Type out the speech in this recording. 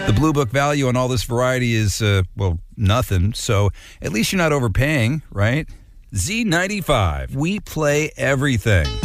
The Blue Book value on all this variety is, nothing. So at least you're not overpaying, right? Z95. We play everything.